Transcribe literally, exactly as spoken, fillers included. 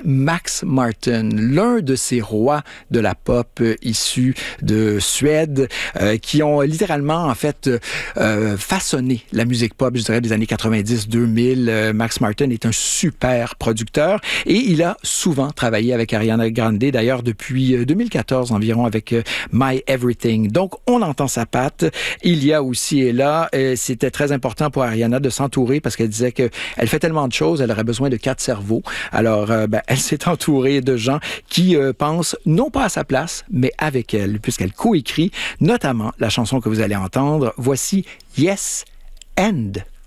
Max Martin, l'un de ces rois de la pop euh, issus de Suède, euh, qui ont littéralement, en fait, euh, façonné la musique pop, je dirais, des années quatre-vingt-dix deux mille. Euh, Max Martin est un super producteur et il a souvent travaillé avec Ariana Grande, d'ailleurs depuis deux mille quatorze environ, avec euh, My Everything. Donc, on entend sa patte. Il y a aussi et là, euh, c'était très important pour Ariana de s'entourer parce qu'elle disait qu'elle fait tellement de choses, elle aurait besoin de quatre cerveaux. Alors, euh, ben, elle s'est entourée de gens qui euh, pensent non pas à sa place, mais avec elle, puisqu'elle coécrit notamment la chanson que vous allez entendre. Voici Yes and.